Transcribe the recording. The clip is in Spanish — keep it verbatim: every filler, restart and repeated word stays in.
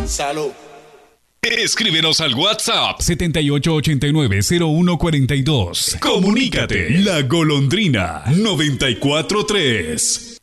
Salud. Escríbenos al WhatsApp setenta y ocho ochenta y nueve cero uno cuarenta y dos. Comunícate. La Golondrina noventa y cuatro tres.